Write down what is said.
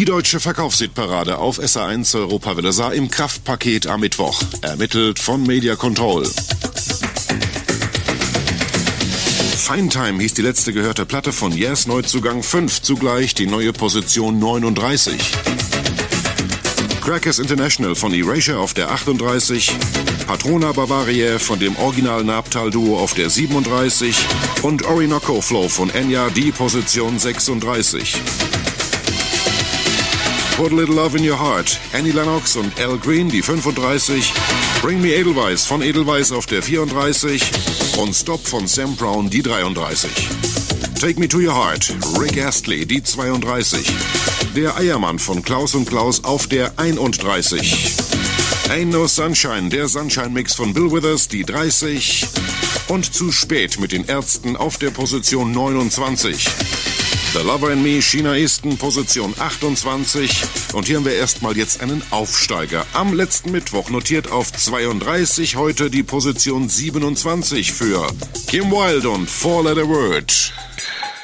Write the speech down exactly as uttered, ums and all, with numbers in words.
Die deutsche Verkaufshitparade auf S A eins Europawelle sah im Kraftpaket am Mittwoch. Ermittelt von Media Control. Fine Time hieß die letzte gehörte Platte von Yes, Neuzugang fünf, zugleich die neue Position neununddreißig. Crackers International von Erasure auf der achtunddreißig, Patrona Bavaria von dem Original Nabtal-Duo auf der siebenunddreißig und Orinoco Flow von Enya die Position sechsunddreißig. Put a Little Love in Your Heart, Annie Lennox und Al Green die fünfunddreißig, Bring Me Edelweiss von Edelweiss auf der vierunddreißig und Stop von Sam Brown die dreiunddreißig. Take Me to Your Heart, Rick Astley die zweiunddreißig, Der Eiermann von Klaus und Klaus auf der einunddreißig, Ain't No Sunshine, der Sunshine-Mix von Bill Withers die dreißig und Zu spät mit den Ärzten auf der Position neunundzwanzig. The Lover and Me, China Easton, Position achtundzwanzig. Und hier haben wir erstmal jetzt einen Aufsteiger. Am letzten Mittwoch notiert auf zweiunddreißig, heute die Position siebenundzwanzig für Kim Wilde und Four Letter Word.